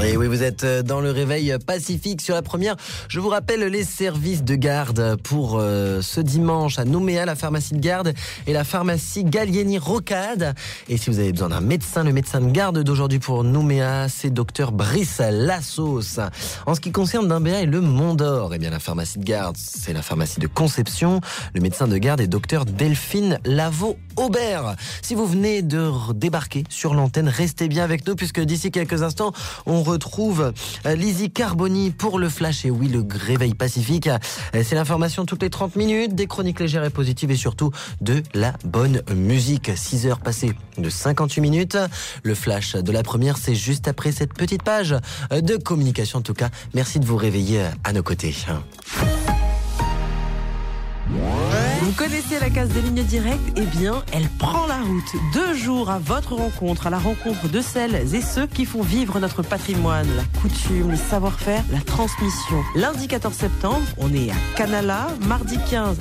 Et oui, vous êtes dans le réveil Pacifique sur la première. Je vous rappelle les services de garde pour ce dimanche à Nouméa, la pharmacie de garde et la pharmacie Gallieni-Rocade. Et si vous avez besoin d'un médecin, le médecin de garde d'aujourd'hui pour Nouméa, c'est docteur Brice Lassos. En ce qui concerne Nimbéa et le Mont d'Or, eh bien la pharmacie de garde, c'est la pharmacie de Conception. Le médecin de garde est docteur Delphine Lavaux-Aubert. Si vous venez de débarquer sur l'antenne, restez bien avec nous puisque d'ici quelques instants, on retrouve Lizzie Carboni pour le Flash. Et oui, le réveil Pacifique, c'est l'information toutes les 30 minutes, des chroniques légères et positives et surtout de la bonne musique. 6 heures passées de 58 minutes. Le Flash de la première, c'est juste après cette petite page de communication. En tout cas, merci de vous réveiller à nos côtés. Vous connaissez la case des lignes directes? Eh bien, elle prend la route. 2 jours à votre rencontre, à la rencontre de celles et ceux qui font vivre notre patrimoine, la coutume, le savoir-faire, la transmission. Lundi 14 septembre, on est à Canala, mardi 15